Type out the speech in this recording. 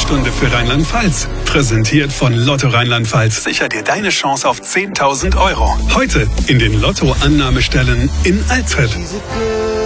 Sprechstunde für Rheinland-Pfalz. Präsentiert von Lotto Rheinland-Pfalz. Sicher dir deine Chance auf 10.000 Euro. Heute in den Lotto-Annahmestellen in Alzey.